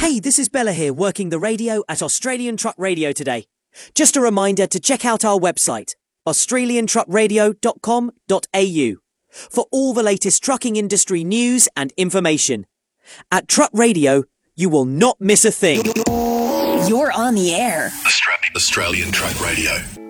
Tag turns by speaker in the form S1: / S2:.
S1: Hey, this is Bella here, working the radio at Australian Truck Radio today. Just a reminder to check out our website, australiantruckradio.com.au, for all the latest trucking industry news and information. At Truck Radio, you will not miss a thing.
S2: You're on the air.
S3: Australian Truck Radio.